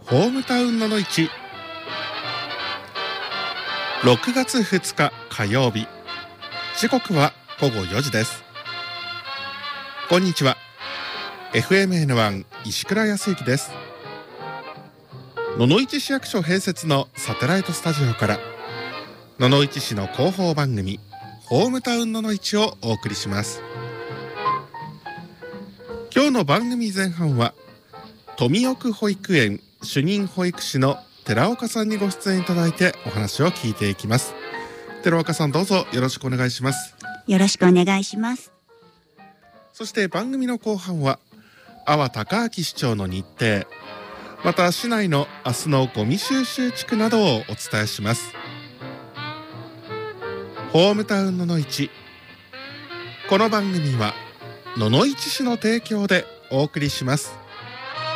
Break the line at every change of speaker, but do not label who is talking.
ホームタウンのの市。6月2日火曜日、時刻は午後4時です。こんにちは。 FMN1 石倉康之です。野々市市役所併設のサテライトスタジオから野々市市の広報番組ホームタウンのの市をお送りします。今日の番組前半は富奥保育園主任保育士の寺岡さんにご出演いただいてお話を聞いていきます。寺岡さん、どうぞよろしくお願いします。
よろしくお願いします。
そして番組の後半は阿波高明市長の日程、また市内の明日のゴミ収集地区などをお伝えします。ホームタウンのの市。この番組は野々市市の提供でお送りします。